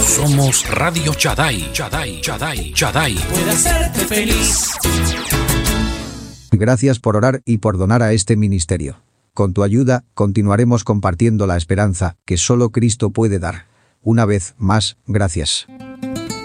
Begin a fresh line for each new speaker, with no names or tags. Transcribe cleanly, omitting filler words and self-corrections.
Somos Radio Shaddai. Puede hacerte feliz.
Gracias por orar y por donar a este ministerio. Con tu ayuda, continuaremos compartiendo la esperanza que solo Cristo puede dar. Una vez más, gracias.